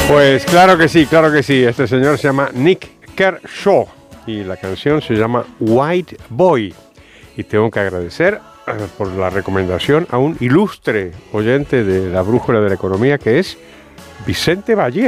Pues claro que sí, claro que sí. Este señor se llama Nick Kershaw y la canción se llama White Boy. Y tengo que agradecer por la recomendación a un ilustre oyente de la Brújula de la Economía que es Vicente Valle.